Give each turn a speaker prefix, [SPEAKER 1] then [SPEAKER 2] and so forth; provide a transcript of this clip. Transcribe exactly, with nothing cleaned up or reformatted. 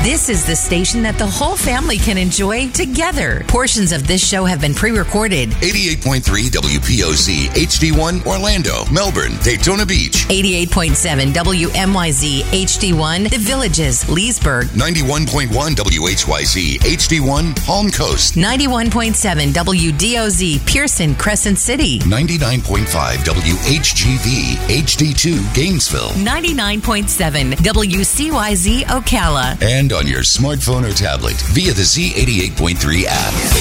[SPEAKER 1] This is the station that the whole family can enjoy together. Portions of this show have been pre-recorded.
[SPEAKER 2] eighty-eight point three W P O Z H D one Orlando, Melbourne, Daytona Beach.
[SPEAKER 1] eighty-eight point seven W M Y Z H D one The Villages, Leesburg.
[SPEAKER 2] ninety-one point one W H Y Z H D one Palm Coast.
[SPEAKER 1] ninety-one point seven W D O Z Pearson, Crescent City.
[SPEAKER 2] ninety-nine point five W H G V H D two Gainesville.
[SPEAKER 1] ninety-nine point seven W C Y Z Ocala.
[SPEAKER 2] And on your smartphone or tablet via the Z eighty-eight point three app.